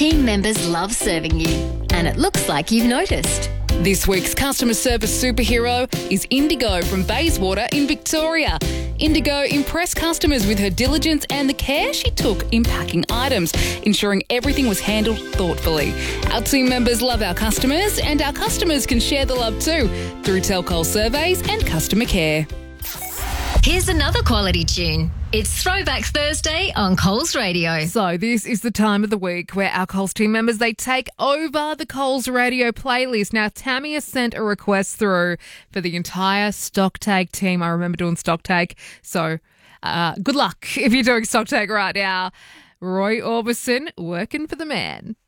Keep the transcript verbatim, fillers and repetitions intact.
team members love serving you, and it looks like you've noticed. This week's customer service superhero is Indigo from Bayswater in Victoria. Indigo impressed customers with her diligence and the care she took in packing items, ensuring everything was handled thoughtfully. Our team members love our customers, and our customers can share the love too through Tell Coles surveys and customer care. Here's another quality tune. It's Throwback Thursday on Coles Radio. So this is the time of the week where our Coles team members, they take over the Coles Radio playlist. Now, Tammy has sent a request through for the entire Stock Take team. I remember doing Stock Take. So uh, good luck if you're doing Stock Take right now. Roy Orbison, Working for the Man.